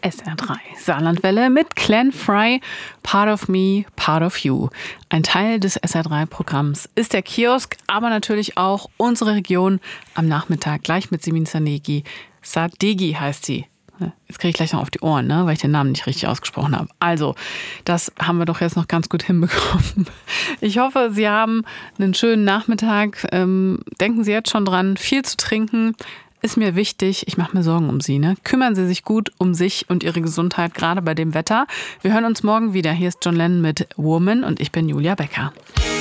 SR3 Saarlandwelle mit Glenn Frey, Part of Me, Part of You. Ein Teil des SR3-Programms ist der Kiosk, aber natürlich auch unsere Region am Nachmittag gleich mit Simin Zanegi. Sadegi heißt sie. Jetzt kriege ich gleich noch auf die Ohren, ne, weil ich den Namen nicht richtig ausgesprochen habe. Also, das haben wir doch jetzt noch ganz gut hinbekommen. Ich hoffe, Sie haben einen schönen Nachmittag. Denken Sie jetzt schon dran, viel zu trinken ist mir wichtig. Ich mache mir Sorgen um Sie. Ne? Kümmern Sie sich gut um sich und Ihre Gesundheit, gerade bei dem Wetter. Wir hören uns morgen wieder. Hier ist John Lennon mit Woman und ich bin Julia Becker.